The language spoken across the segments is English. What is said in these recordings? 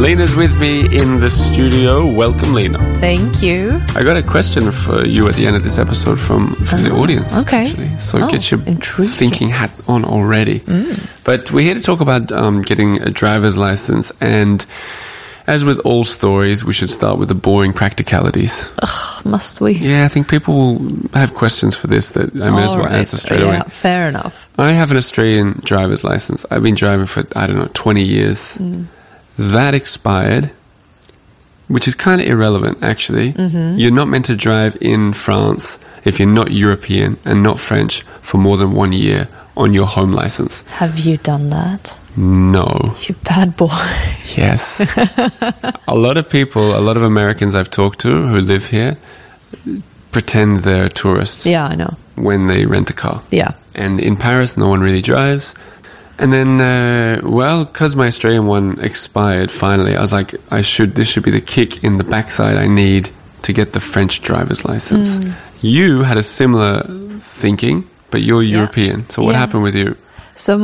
Lena's with me in the studio. Welcome, Lena. Thank you. I got a question for you at the end of this episode from the audience. Okay. Actually. So get your intriguing. thinking hat on already. But we're here to talk about getting a driver's license. And as with all stories, we should start with the boring practicalities. Must we? Yeah, I think people will have questions for this that I may as well answer straight away. Fair enough. I have an Australian driver's license. I've been driving for, 20 years. That expired, which is kind of irrelevant, actually. You're not meant to drive in France if you're not European and not French for more than 1 year on your home license. Have you done that? No. You bad boy. Yes. A lot of Americans I've talked to who live here pretend they're tourists. Yeah, I know. When they rent a car. Yeah. And in Paris, no one really drives. And then, because my Australian one expired finally, I was like, this should be the kick in the backside I need to get the French driver's license. You had a similar thinking, but you're European. So what happened with you? So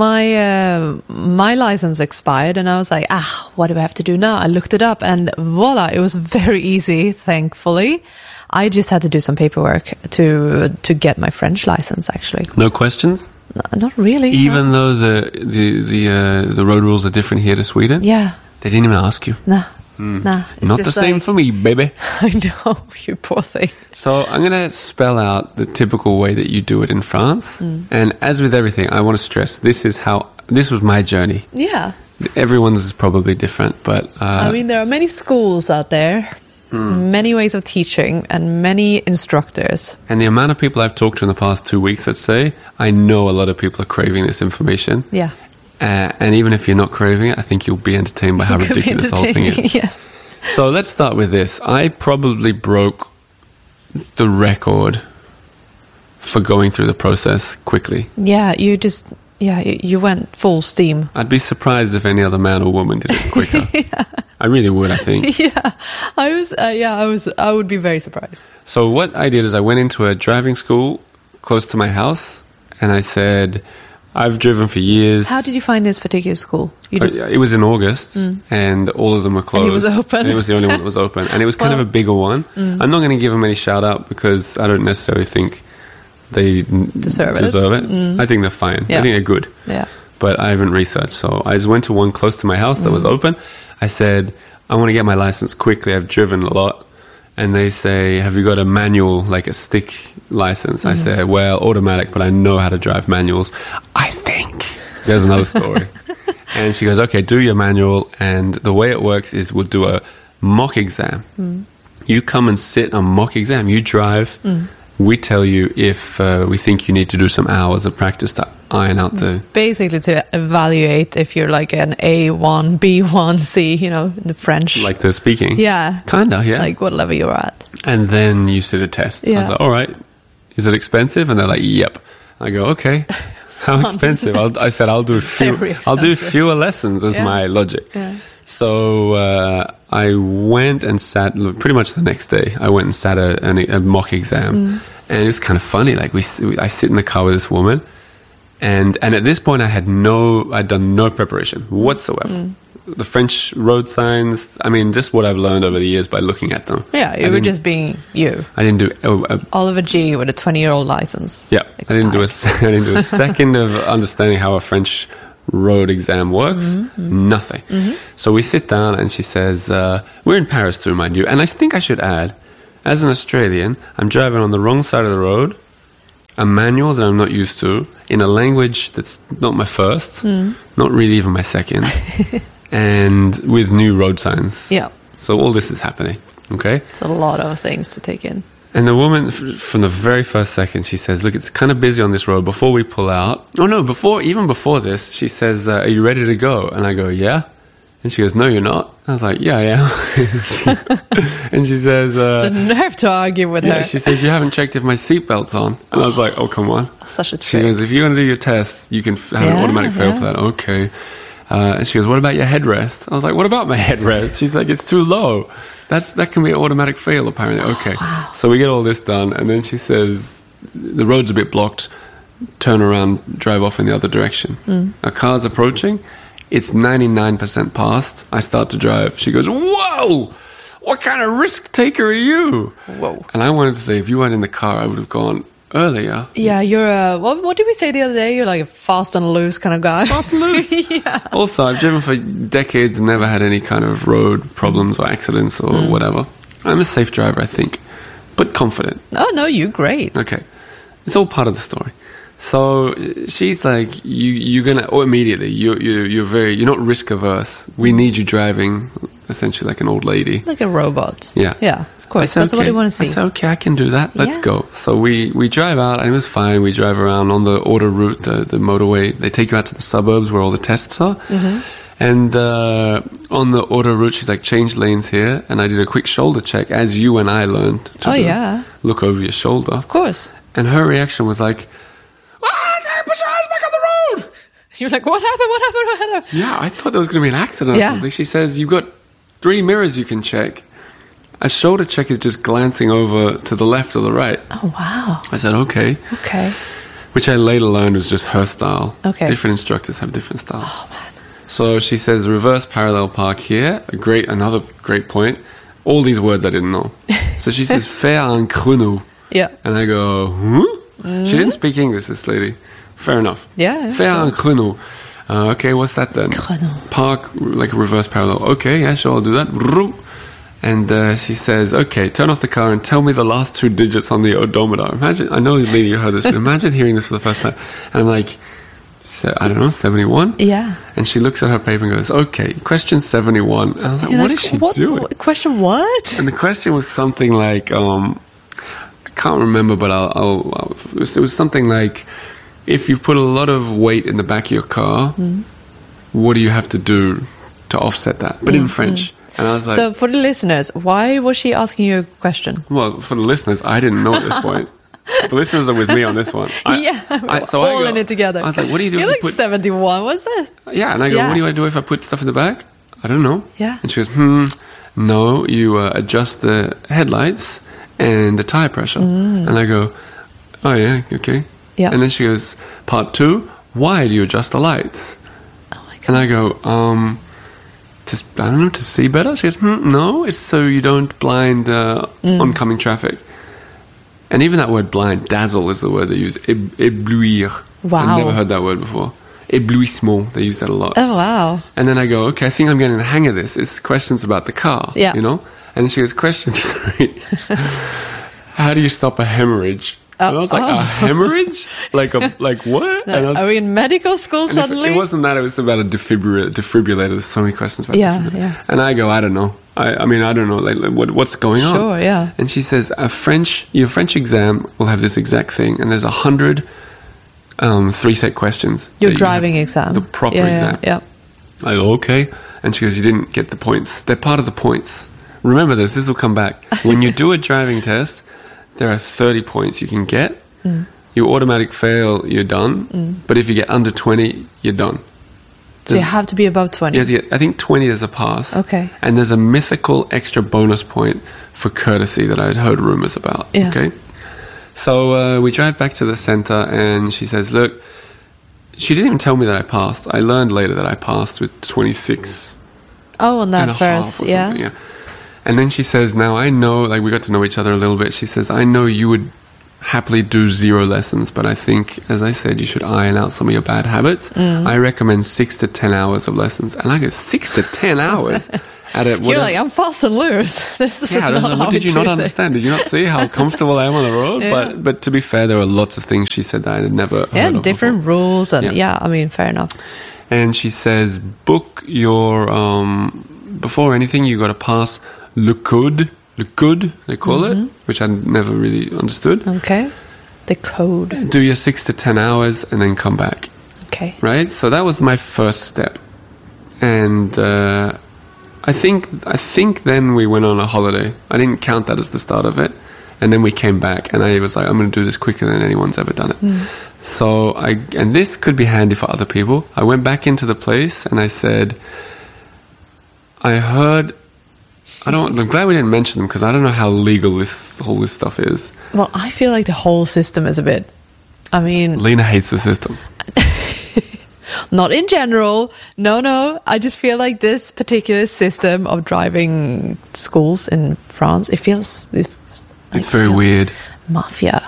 my license expired, and I was like, what do I have to do now? I looked it up, and voila, it was very easy, thankfully. I just had to do some paperwork to get my French license, actually. No questions? Not really. Even though the road rules are different here to Sweden? Yeah. They didn't even ask you? Nah. Not the same for me, baby. I know, you poor thing. So I'm going to spell out the typical way that you do it in France. And as with everything, I want to stress, this was my journey. Yeah. Everyone's is probably different, but... I mean, there are many schools out there, many ways of teaching, and many instructors. And the amount of people I've talked to in the past 2 weeks, let's say, I know a lot of people are craving this information. Yeah. And even if you're not craving it, I think you'll be entertained by how ridiculous the whole thing is. Yes. So let's start with this. I probably broke the record for going through the process quickly. Yeah, you went full steam. I'd be surprised if any other man or woman did it quicker. I really would, I think. Yeah, I would be very surprised. So what I did is I went into a driving school close to my house, and I said, I've driven for years. How did you find this particular school? It was in August, and all of them were closed. And it was open. And it was the only one that was open. And it was kind of a bigger one. I'm not going to give them any shout-out because I don't necessarily think they deserve it. I think they're fine. Yeah. I think they're good. Yeah. But I haven't researched. So I just went to one close to my house that was open. I said, I want to get my license quickly. I've driven a lot. And they say, have you got a manual, like a stick license? I say, well, automatic, but I know how to drive manuals. I think. There's another story. And she goes, okay, do your manual. And the way it works is we'll do a mock exam. You come and sit a mock exam. You drive. We tell you if we think you need to do some hours of practice to iron out the... Basically to evaluate if you're like an A1, B1, C, in the French. Like the speaking? Yeah. Kinda, yeah. Like what level you're at. And then you sit a test. Yeah. I was like, all right, is it expensive? And they're like, yep. I go, okay. How expensive? I said, I'll do fewer lessons as my logic. Yeah. So I went and sat, pretty much the next day, I went and sat a mock exam. And it was kind of funny. Like I sit in the car with this woman, and at this point I'd done no preparation whatsoever. The French road signs, I mean, just what I've learned over the years by looking at them. Yeah, you were just being you. I didn't do... Oliver G. with a 20-year-old license. Yeah, I didn't do a second of understanding how a French road exam works. Nothing. So we sit down and she says, we're in Paris too, mind you. And I think I should add, as an Australian, I'm driving on the wrong side of the road, a manual that I'm not used to, in a language that's not my first, not really even my second, and with new road signs. Yeah. So all this is happening, okay? It's a lot of things to take in. And the woman, from the very first second, she says, look, it's kind of busy on this road. Before we pull out... Oh, no, even before this, she says, are you ready to go? And I go, yeah. And she goes, no, you're not. I was like, yeah, I am. And she says... the nerve to argue with her. She says, you haven't checked if my seatbelt's on. And I was like, oh, come on. Such a trick. She goes, if you're going to do your test, you can have an automatic fail for that. Okay. And she goes, what about your headrest? I was like, what about my headrest? She's like, it's too low. That can be an automatic fail, apparently. Okay. Wow. So we get all this done, and then she says, the road's a bit blocked, turn around, drive off in the other direction. A car's approaching, It's 99% passed. I start to drive. She goes, whoa! What kind of risk taker are you? Whoa. And I wanted to say, if you weren't in the car, I would have gone earlier. Yeah, you're a... What did we say the other day? You're like a fast and loose kind of guy. Fast and loose. Yeah. Also, I've driven for decades and never had any kind of road problems or accidents or whatever. I'm a safe driver, I think, but confident. Oh, no, you're great. Okay. It's all part of the story. So she's like, you're gonna, or immediately, you're not risk averse. We need you driving, essentially like an old lady. Like a robot. Yeah. Yeah, of course. I said, That's what okay. you want to see. I said, okay, I can do that. Let's Yeah. go. So we drive out, and it was fine. We drive around on the autoroute, the motorway. They take you out to the suburbs where all the tests are. Mm-hmm. And on the autoroute, she's like, change lanes here. And I did a quick shoulder check, as you and I learned to Oh, do. yeah. Look over your shoulder. Of course. And her reaction was like, put your eyes back on the road. You're like, what happened? What happened? What happened? Yeah, I thought there was going to be an accident or Yeah. something. She says, you've got 3 mirrors you can check. A shoulder check is just glancing over to the left or the right. Oh, wow. I said, okay. Okay. Which I later learned was just her style. Okay. Different instructors have different styles. Oh, man. So she says, reverse parallel park here. Another great point. All these words I didn't know. So she says, faire un créneau. Yeah. And I go, huh? She didn't speak English, this lady. Fair enough. Yeah, Faire un créneau. Okay, what's that then? Créneau. Park, like a reverse parallel. Okay, yeah, sure, I'll do that. And she says, okay, turn off the car and tell me the last 2 digits on the odometer. Imagine, I know, Lena, you heard this, but imagine hearing this for the first time. And I'm like, I don't know, 71? Yeah. And she looks at her paper and goes, okay, question 71. And I was like, what is she doing? Question what? And the question was something like, I can't remember, but it was something like, if you put a lot of weight in the back of your car, what do you have to do to offset that? But in French. And I was like, So for the listeners, why was she asking you a question? well, for the listeners, I didn't know at this point. The listeners are with me on this one. We're all in it together. I was like, what do you do You're if like you put... 71, what's that? Yeah, and I go, Yeah. what do I do if I put stuff in the back? I don't know. Yeah. And she goes, no, you adjust the headlights and the tire pressure. And I go, oh yeah, okay. Yeah. And then she goes, part 2, why do you adjust the lights? Oh my God. And I go, I don't know, to see better? She goes, no, it's so you don't blind oncoming traffic. And even that word blind, dazzle is the word they use. Éblouir. Wow. I've never heard that word before. Éblouissement, they use that a lot. Oh, wow. And then I go, okay, I think I'm getting the hang of this. It's questions about the car, Yeah. you know? And then she goes, question 3, how do you stop a hemorrhage? And I was like, a hemorrhage? Like what? And I was, Are we in medical school and suddenly? it wasn't that, it was about a defibrillator. There's so many questions about Yeah, defibrillator. yeah. And I go, I don't know. I mean, I don't know, like what's going on? Sure, yeah. And she says, your French exam will have this exact thing, and there's 100 3-set questions. Your that you driving have- exam. The proper Yeah, exam. Yeah. I go, okay. And she goes, you didn't get the points. They're part of the points. Remember this will come back. When you do a driving test, there are 30 points you can get. You automatic fail, you're done. But if you get under 20, you're done. So you have to be above 20. Yes, I think 20 is a pass. Okay. And there's a mythical extra bonus point for courtesy that I had heard rumors about. Yeah. Okay. So we drive back to the center, and she says, look, she didn't even tell me that I passed. I learned later that I passed with 26 Oh, on that and a half first, or yeah. something. Yeah. And then she says, now I know, like we got to know each other a little bit. She says, I know you would happily do 0 lessons, but I think, as I said, you should iron out some of your bad habits. I recommend 6 to 10 hours of lessons. And I go, 6 to 10 hours? You're like, I'm fast and loose. This is yeah, not like, how what did I you do not this. understand? Did you not see how comfortable I am on the road? Yeah. But to be fair, there were lots of things she said that I had never heard Yeah, of different before. rules. And Yeah. yeah, I mean, fair enough. And she says, book your, before anything, you got to pass le code, they call it, which I never really understood. Okay. The code. Do your 6 to 10 hours and then come back, Okay. right? So that was my first step. And I think then we went on a holiday. I didn't count that as the start of it. And then we came back, and I was like, I'm going to do this quicker than anyone's ever done it. So and this could be handy for other people. I went back into the place and I said, I'm glad we didn't mention them because I don't know how legal this stuff is. Well, I feel like the whole system is a bit, I mean, Lena hates the system. Not in general. No. I just feel like this particular system of driving schools in France, it feels... It's very weird. Mafia.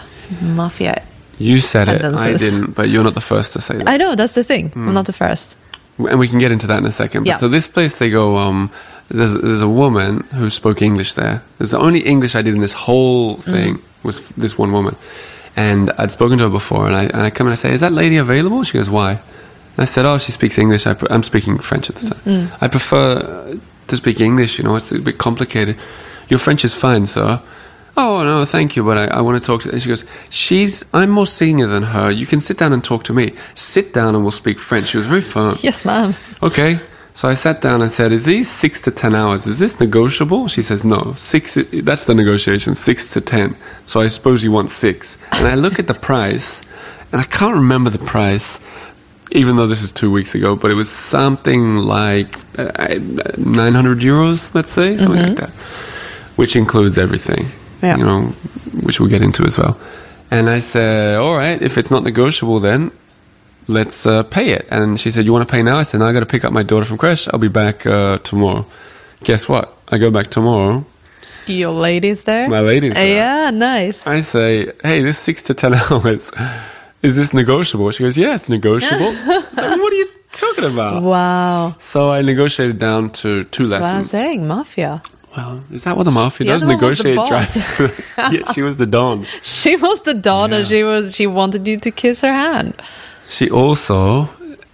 You said tendencies. it, I didn't, but you're not the first to say that. I know, that's the thing. I'm not the first. And we can get into that in a second. But Yeah. So this place, they go, there's a woman who spoke English there. There's the only English I did in this whole thing was this one woman. And I'd spoken to her before, and I come and I say, is that lady available? She goes, why? And I said, oh, she speaks English. I'm speaking French at the time. I prefer to speak English, it's a bit complicated. Your French is fine, sir. Oh, no, thank you, but I want to talk to her. And she goes, I'm more senior than her. You can sit down and talk to me. Sit down and we'll speak French. She was very firm. Yes, ma'am. Okay. So I sat down and said, is these 6 to 10 hours? Is this negotiable? She says, no. 6, that's the negotiation, 6 to 10. So I suppose you want 6. And I look at the price, and I can't remember the price, even though this is 2 weeks ago, but it was something like 900 euros, let's say, something like that, which includes everything. Yeah. Which we'll get into as well. And I said, all right, if it's not negotiable then, let's pay it. And she said, you want to pay now? I said, no, I got to pick up my daughter from crash. I'll be back tomorrow. Guess what? I go back tomorrow. Your lady's there? My lady's there. Yeah, nice. I say, hey, this 6 to 10 hours, is this negotiable? She goes, yeah, it's negotiable. I said, what are you talking about? Wow. So I negotiated down to 2 That's what I'm lessons. saying, mafia. Well, is that what the mafia The does? other one was the Negotiate, boss. Yeah, she was the don. She was the Don, and she wanted you to kiss her hand. She also,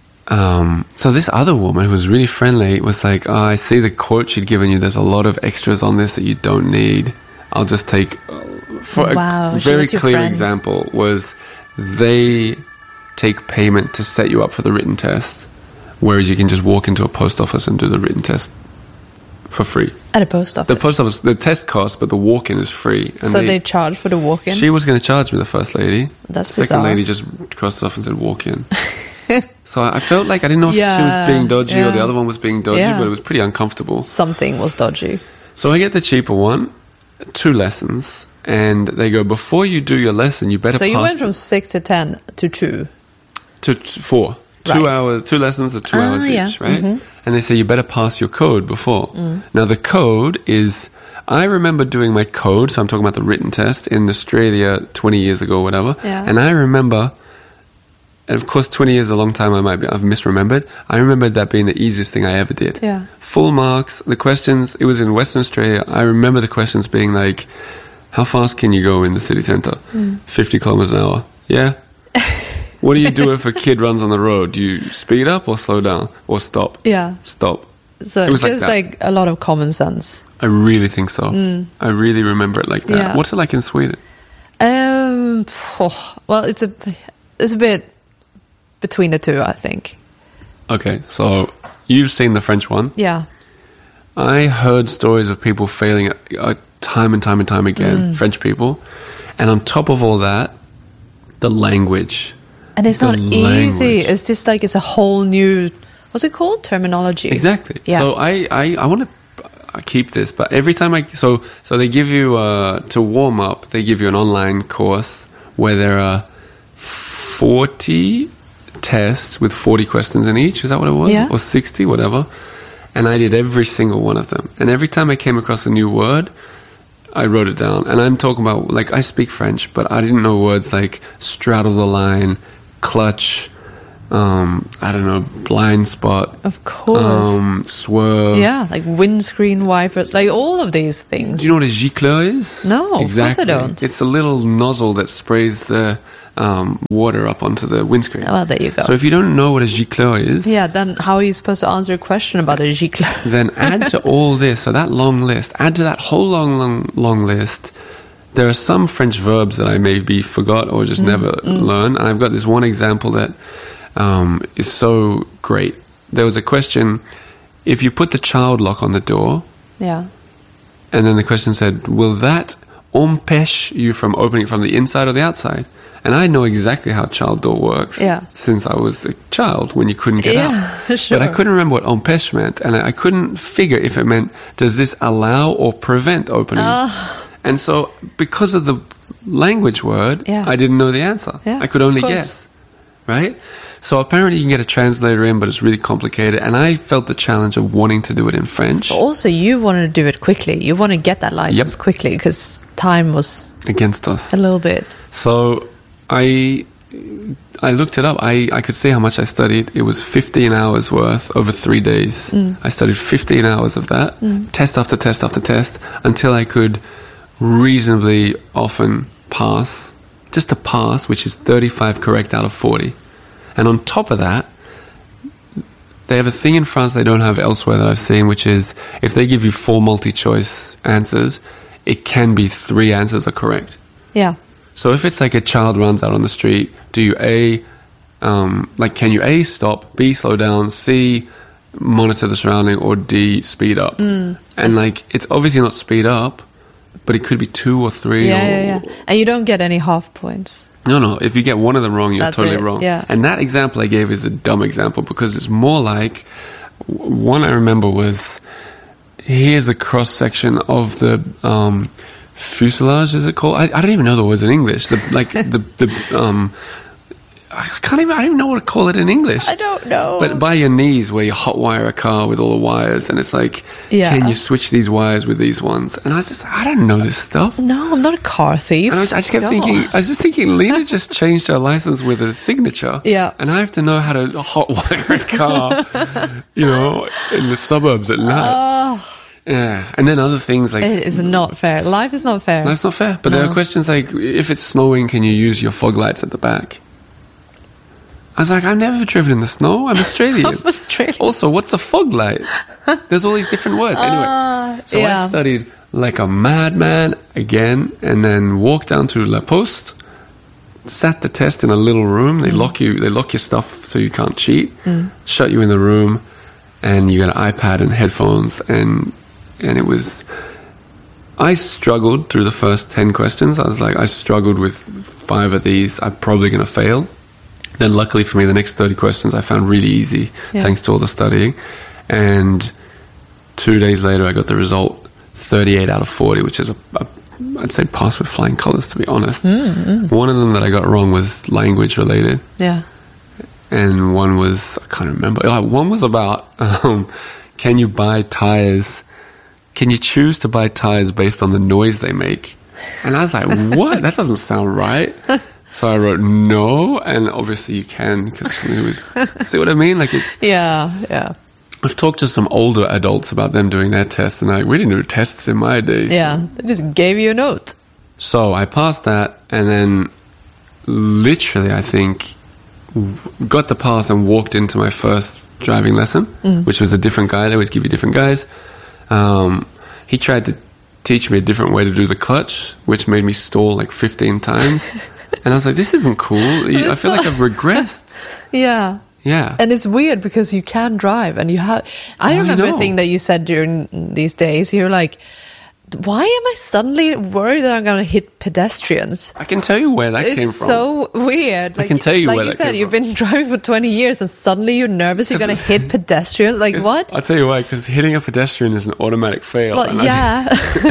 so this other woman who was really friendly was like, oh, I see the quote she'd given you. There's a lot of extras on this that you don't need. I'll just take, for Wow, a she very was your clear friend. example was they take payment to set you up for the written test, whereas you can just walk into a post office and do the written test for free. At a post office. The post office, the test costs, but the walk-in is free. And So they charge for the walk-in? She was going to charge me, the first lady. That's the second bizarre. lady just crossed it off and said walk in. So I felt like I didn't know if she was Yeah, being dodgy or the yeah. other one was being dodgy, Yeah. but it was pretty uncomfortable. Something was dodgy. So I get the cheaper one, 2 lessons, and they go, before you do your lesson, you better So you pass went from 6 to 10 to 2. to 4. 2 Right. hours, 2 lessons are 2 Ah, hours yeah. each, right? And they say you better pass your code before. Now the code is, I remember doing my code, so I'm talking about the written test in Australia 20 years ago or whatever. Yeah. And I remember, and of course 20 years is a long time, I've misremembered. I remembered that being the easiest thing I ever did. Yeah. Full marks, the questions, it was in Western Australia. I remember the questions being like, how fast can you go in the city centre? 50 kilometers an hour. Yeah. What do you do if a kid runs on the road? Do you speed up or slow down or stop? Yeah. Stop. So It was just that. like a lot of common sense. I really think so. I really remember it like that. Yeah. What's it like in Sweden? Well, it's a bit between the two, I think. Okay, so you've seen the French one. Yeah. I heard stories of people failing time and time and time again, French people. And on top of all that, the language. And it's The not easy. language. It's just like it's a whole new, what's it called? Terminology. Exactly. Yeah. So I want to keep this, but every time so they give you to warm up, they give you an online course where there are 40 tests with 40 questions in each. Is that what it was? Yeah. Or 60, whatever. And I did every single one of them. And every time I came across a new word, I wrote it down. And I'm talking about, like, I speak French, but I didn't know words like straddle the line, clutch, I don't know, blind spot, Of course. swerve. Yeah, like windscreen wipers, like all of these things. Do you know what a gicleur is? No, of course I exactly. don't. It's a little nozzle that sprays the water up onto the windscreen. Well, there you go. So if you don't know what a gicleur is, Yeah, then how are you supposed to answer a question about a gicleur? then add to all this, so that long list, add to that whole long list, there are some French verbs that I maybe forgot or just never learned. And I've got this one example that is so great. There was a question, if you put the child lock on the door, Yeah. and then the question said, will that empêche you from opening it from the inside or the outside? And I know exactly how child door works Yeah. since I was a child when you couldn't get Yeah, out. sure. But I couldn't remember what empêche meant, and I couldn't figure if it meant, does this allow or prevent opening? And so because of the language word, Yeah. I didn't know the answer. Yeah, I could only of course. guess, right? So apparently you can get a translator in, but it's really complicated. And I felt the challenge of wanting to do it in French. Also, you wanted to do it quickly. You want to get that license quickly because time was against us a little bit. So I looked it up. I could see how much I studied. It was 15 hours worth over 3 days. I studied 15 hours of that, test after test after test, until I could reasonably often pass. Just a pass, which is 35 correct out of 40. And on top of that, they have a thing in France they don't have elsewhere that I've seen, which is if they give you 4 multi-choice answers, it can be 3 answers are correct. Yeah. So if it's like a child runs out on the street, do you A, can you A, stop, B, slow down, C, monitor the surrounding, or D, speed up? And like, it's obviously not speed up, but it could be 2 or 3. Yeah. And you don't get any half points. No. If you get one of them wrong, you're totally wrong. Yeah. And that example I gave is a dumb example because it's more like, one I remember was, here's a cross section of the fuselage, is it called? I don't even know the words in English. I don't even know what to call it in English. I don't know. But by your knees, where you hotwire a car with all the wires, and it's like, can you switch these wires with these ones? And I was just, I don't know this stuff. No, I'm not a car thief. And I just kept thinking, Lena just changed her license with a signature. Yeah. And I have to know how to hotwire a car, in the suburbs at night. Yeah. And then other things like... It is not fair. Life is not fair. Life's not fair. But there are questions like, if it's snowing, can you use your fog lights at the back? I was like, I've never driven in the snow. I'm Australian. Also, what's a fog light? There's all these different words. Anyway, so I studied like a madman again, and then walked down to La Poste, sat the test in a little room. They lock your stuff so you can't cheat, shut you in the room, and you get an iPad and headphones, and it was... I struggled through the first 10 questions. I was like, I struggled with 5 of these. I'm probably going to fail. Then luckily for me, the next 30 questions I found really easy, thanks to all the studying. And 2 days later, I got the result 38 out of 40, which is I'd say pass with flying colours, to be honest. One of them that I got wrong was language related. Yeah. And one was, I can't remember. One was about, can you buy tyres? Can you choose to buy tyres based on the noise they make? And I was like, what? That doesn't sound right. So I wrote no, and obviously you can, because see what I mean? Like it's... Yeah. I've talked to some older adults about them doing their tests, and we didn't do tests in my days. Yeah, they just gave you a note. So I passed that, and then literally, I think, got the pass and walked into my first driving lesson, which was a different guy. They always give you different guys. He tried to teach me a different way to do the clutch, which made me stall like 15 times. And I was like, this isn't cool. I feel like I've regressed. Yeah. And it's weird because you can drive and you have... I remember a thing that you said during these days. You're like, why am I suddenly worried that I'm going to hit pedestrians? I can tell you where that came from. It's so weird. I can tell you where that came from. Like you said, you've been driving for 20 years and suddenly you're nervous you're going to hit pedestrians. Like, what? I'll tell you why, because hitting a pedestrian is an automatic fail. Well, yeah.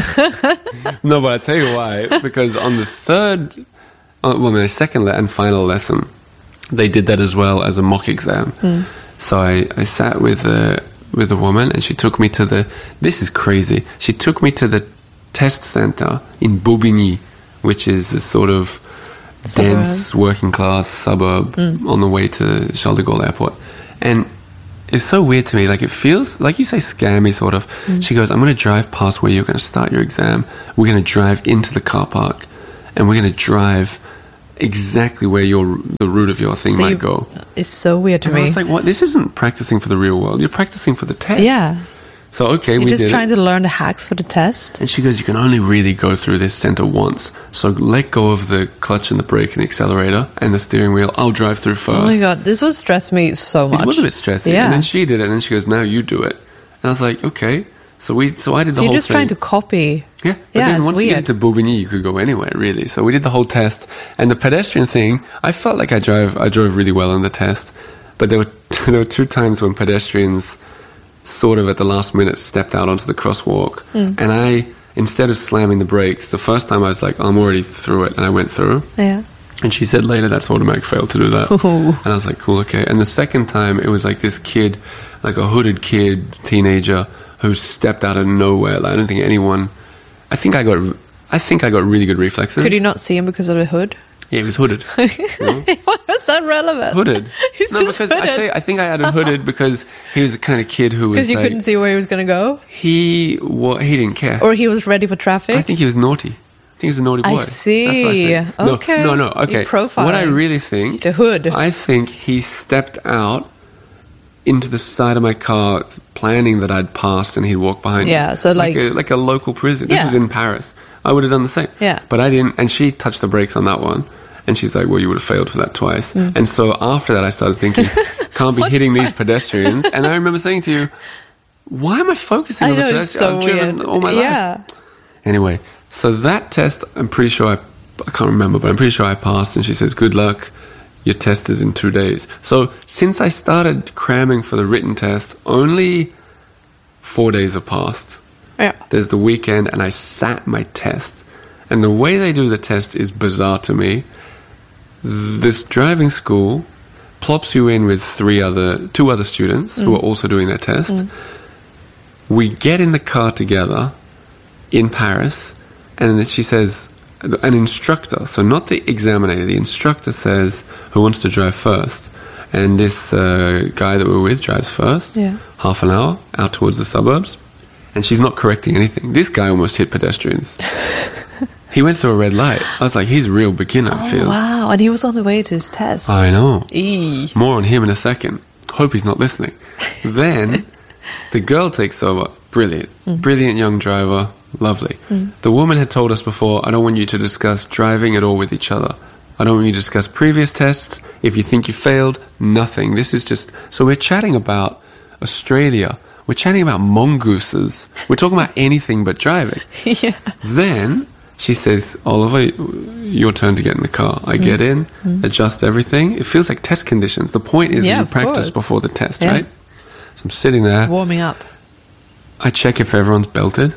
No, but I'll tell you why. Because on the my second and final lesson, they did that as well as a mock exam. So I sat with a woman, and she took me to this is crazy. She took me to the test center in Bobigny, which is a sort of dense working class suburb on the way to Charles de Gaulle Airport. And it's so weird to me. Like, it feels like, you say, scammy sort of. She goes, I'm going to drive past where you're going to start your exam. We're going to drive into the car park, and we're going to drive exactly where the route of your thing might go. It's so weird to me. I was like, what? This isn't practicing for the real world. You're practicing for the test. Yeah. So, okay, You're we did it. just trying to learn the hacks for the test. And she goes, you can only really go through this center once. So let go of the clutch and the brake and the accelerator and the steering wheel. I'll drive through first. Oh my God, this would stress me so much. It was a bit stressing. Yeah. And then she did it, and then she goes, now you do it. And I was like, okay. So I did the whole thing. You're just trying to copy. Yeah, but then once you get into Bobigny, you could go anywhere, really. So we did the whole test. And the pedestrian thing, I felt like I drove really well on the test. But there were 2 times when pedestrians sort of at the last minute stepped out onto the crosswalk. And I, instead of slamming the brakes, the first time I was like, I'm already through it, and I went through. Yeah. And she said later that's automatic fail to do that. Ooh. And I was like, cool, okay. And the second time, it was like this kid, like a hooded kid, teenager, who stepped out of nowhere. Like, I don't think anyone... I think I got really good reflexes. Could you not see him because of the hood? Yeah, he was hooded. You know? Why was that relevant? Hooded. He's No, just because hooded. I tell you, I think I had him hooded because he was the kind of kid who was Because you like... couldn't see where he was going to go? He didn't care. Or he was ready for traffic? I think he was naughty. I think he was a naughty boy. I see. That's what I think. Okay. No, okay. You're profiling. What I really think... The hood. I think he stepped out into the side of my car planning that I'd passed and he'd walk behind Yeah, me. so like a local prison. This Yeah. was in Paris. I would have done the same. Yeah. But I didn't, and she touched the brakes on that one. And she's like, well, you would have failed for that twice. And so after that, I started thinking, can't be hitting these pedestrians. And I remember saying to you, why am I focusing I on the know, it's pedestrians? so I've driven weird. all my Yeah. life. Anyway, so that test, I'm pretty sure I can't remember, but I'm pretty sure I passed. And she says, good luck. Your test is in 2 days. So since I started cramming for the written test, only 4 days have passed. Yeah. There's the weekend, and I sat my test. And the way they do the test is bizarre to me. This driving school plops you in with two other students who are also doing their test. We get in the car together in Paris, and then she says, an instructor, so not the examiner, the instructor says who wants to drive first. And this guy that we're with drives first, Yeah. half an hour out towards the suburbs. And she's not correcting anything. This guy almost hit pedestrians. He went through a red light. I was like, he's a real beginner, it feels. Wow, and he was on the way to his test. I know. Eee. More on him in a second. Hope he's not listening. Then the girl takes over. Brilliant. Brilliant young driver. Lovely. The woman had told us before, I don't want you to discuss driving at all with each other. I don't want you to discuss previous tests. If you think you failed, nothing. This is just... So we're chatting about Australia. We're chatting about mongooses. We're talking about anything but driving. Yeah. Then she says, Oliver, your turn to get in the car. I get in, adjust everything. It feels like test conditions. The point is Yeah, you of practice course. before the test, Yeah. right? So I'm sitting there. Warming up. I check if everyone's belted.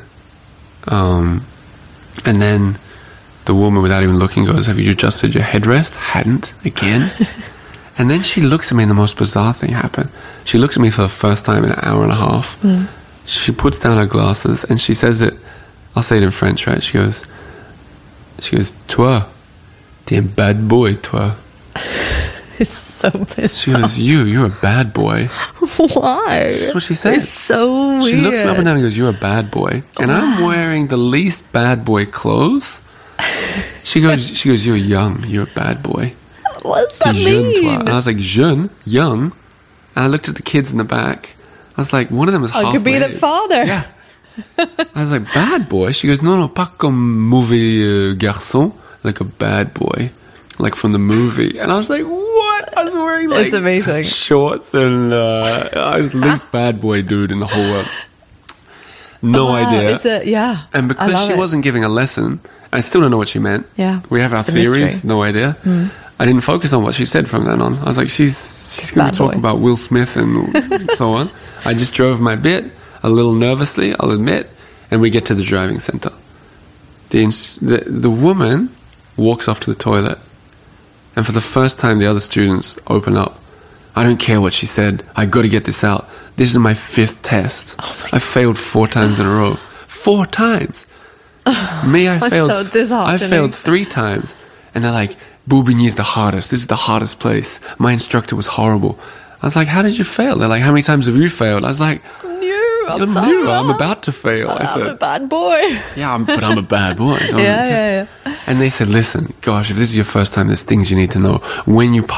And then the woman, without even looking, goes, have you adjusted your headrest? Hadn't. Again. And then she looks at me and the most bizarre thing happened. She looks at me for the first time in an hour and a half. She puts down her glasses and she says it, I'll say it in French, right? She goes, toi, t'es un bad boy, toi. It's so bizarre. She goes, you're a bad boy. Why? That's what she said. It's so weird. She looks me up and down and goes, you're a bad boy. And I'm wearing the least bad boy clothes. She goes, you're young, you're a bad boy. What's that T'es jeune, toi. mean? And I was like, jeune, young. And I looked at the kids in the back. I was like, one of them was half I could be my the age. father. Yeah. I was like, bad boy? She goes, non, pas comme mauvais garçon. Like a bad boy. Like from the movie. And I was like, what? I was wearing like It's amazing. shorts and I was the least bad boy dude in the whole world. No Wow, idea. Yeah. And I because love she it. wasn't giving a lesson, I still don't know what she meant. Yeah. We have our It's a theories, mystery. no idea. I didn't focus on what she said from then on. I was like, she's going to Bad be talking boy. about Will Smith and so on. I just drove my bit, a little nervously, I'll admit, and we get to the driving center. The woman walks off to the toilet, and for the first time, the other students open up. I don't care what she said. I got to get this out. This is my 5th test. I failed 4 times in a row. 4 times. Me, I That's failed. so I disheartening. failed 3 times, and they're like, Bobigny is the hardest. This is the hardest place. My instructor was horrible. I was like, how did you fail? They're like, how many times have you failed? I was like, I'm I'm sorry. new. I'm about to fail. I I'm a said, bad boy. yeah, but I'm a bad boy. So Yeah. And they said, listen, gosh, if this is your first time, there's things you need to know. When you